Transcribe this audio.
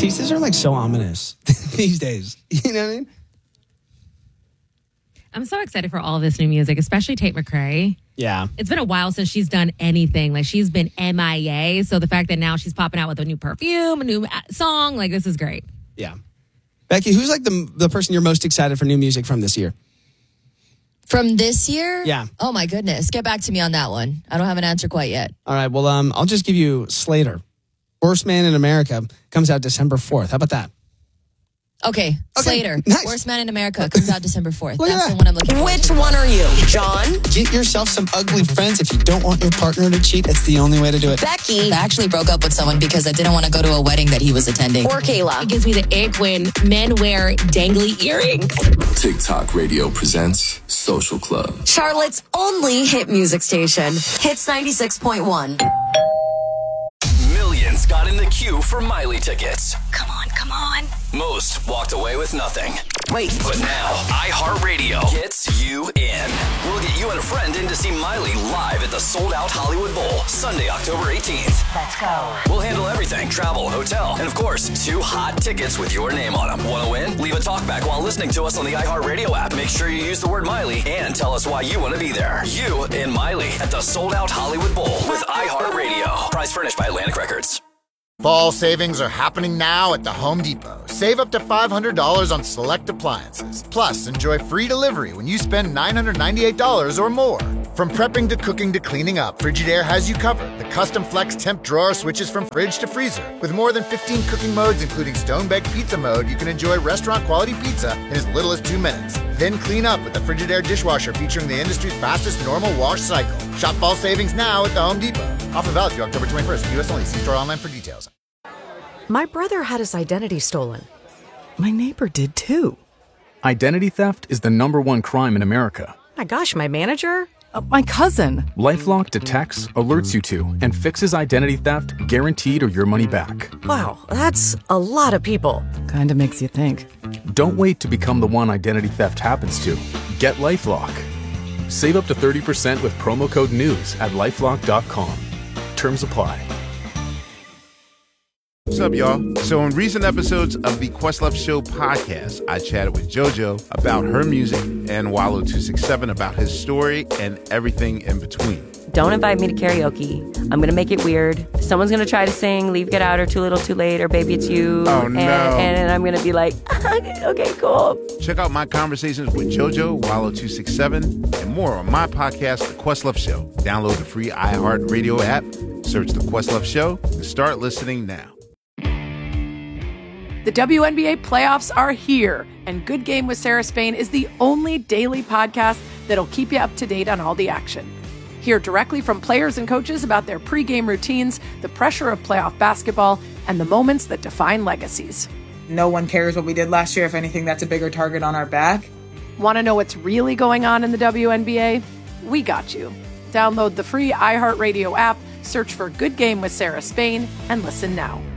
Teases are like so ominous these days. You know what I mean? I'm so excited for all of this new music, especially Tate McRae. Yeah. It's been a while since she's done anything. Like, she's been MIA. So the fact that now she's popping out with a new perfume, a new song, like, this is great. Yeah. Becky, who's like the person you're most excited for new music from this year? From this year? Yeah. Oh, my goodness. Get back to me on that one. I don't have an answer quite yet. All right. Well, I'll just give you Slater. Worst Man in America comes out December 4th. How about that? Okay. Slater. Nice. Worst Man in America comes out December 4th. Look at That's that. the one I'm looking for. Which one are you, John? Get yourself some ugly friends. If you don't want your partner to cheat, it's the only way to do it. Becky? I actually broke up with someone because I didn't want to go to a wedding that he was attending. Or Kayla? It gives me the ick when men wear dangly earrings. TikTok Radio presents Social Club. Charlotte's only hit music station. Hits 96.1. Millions got in the queue for Miley tickets. Come on, come on. Most walked away with nothing. Wait. But now, iHeartRadio gets you in. We'll get you and a friend in to see Miley live at the sold-out Hollywood Bowl, Sunday, October 18th. Let's go. We'll handle everything, travel, hotel, and of course, 2 hot tickets with your name on them. Want to win? Leave a talkback while listening to us on the iHeartRadio app. Make sure you use the word Miley and tell us why you want to be there. You and Miley at the sold-out Hollywood Bowl with iHeartRadio. Prize furnished by Atlantic Records. Fall savings are happening now at the Home Depot. Save up to $500 on select appliances. Plus, enjoy free delivery when you spend $998 or more. From prepping to cooking to cleaning up, Frigidaire has you covered. The custom flex temp drawer switches from fridge to freezer. With more than 15 cooking modes, including stone-baked pizza mode, you can enjoy restaurant-quality pizza in as little as 2 minutes. Then clean up with the Frigidaire dishwasher featuring the industry's fastest normal wash cycle. Shop fall savings now at the Home Depot. Offer valid through October 21st. U.S. only. See store online for details. My brother had his identity stolen. My neighbor did too. Identity theft is the #1 crime in America. My gosh, my manager? My cousin. LifeLock detects, alerts you to, and fixes identity theft guaranteed or your money back. Wow, that's a lot of people. Kinda makes you think. Don't wait to become the one identity theft happens to. Get LifeLock. Save up to 30% with promo code NEWS at LifeLock.com. Terms apply. What's up, y'all? So in recent episodes of the Questlove Show podcast, I chatted with JoJo about her music and Wallo267 about his story and everything in between. Don't invite me to karaoke. I'm going to make it weird. Someone's going to try to sing Leave, Get Out, or Too Little, Too Late, or Baby It's You. Oh, no. And I'm going to be like, okay, cool. Check out my conversations with JoJo, Wallo267, and more on my podcast, The Questlove Show. Download the free iHeartRadio app, search The Questlove Show, and start listening now. The WNBA playoffs are here, and Good Game with Sarah Spain is the only daily podcast that'll keep you up to date on all the action. Hear directly from players and coaches about their pregame routines, the pressure of playoff basketball, and the moments that define legacies. No one cares what we did last year. If anything, that's a bigger target on our back. Want to know what's really going on in the WNBA? We got you. Download the free iHeartRadio app, search for Good Game with Sarah Spain, and listen now.